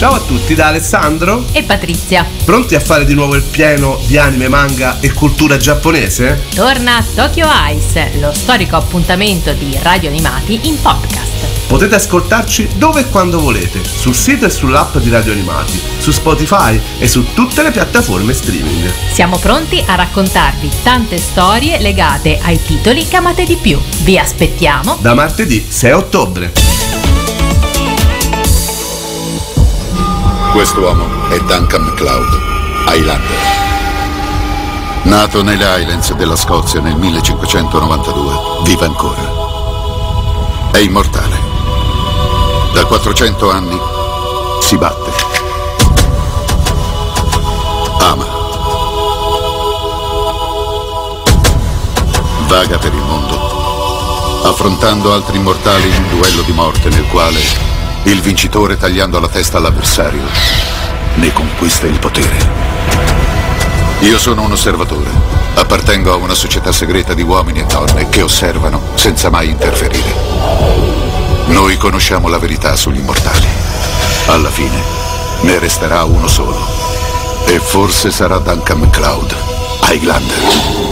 Ciao a tutti da Alessandro e Patrizia. Pronti a fare di nuovo il pieno di anime, manga e cultura giapponese? Torna Tokyo Eyes, lo storico appuntamento di Radio Animati in podcast. Potete ascoltarci dove e quando volete, sul sito e sull'app di Radio Animati, su Spotify e su tutte le piattaforme streaming. Siamo pronti a raccontarvi tante storie legate ai titoli che amate di più. Vi aspettiamo da martedì 6 ottobre. Quest'uomo è Duncan MacLeod, Highlander. Nato nelle Highlands della Scozia nel 1592, vive ancora. È immortale. Da 400 anni si batte. Ama. Vaga per il mondo, affrontando altri immortali in un duello di morte nel quale il vincitore, tagliando la testa all'avversario, ne conquista il potere. Io sono un osservatore. Appartengo a una società segreta di uomini e donne che osservano senza mai interferire. Noi conosciamo la verità sugli immortali. Alla fine ne resterà uno solo. E forse sarà Duncan MacLeod, Highlander.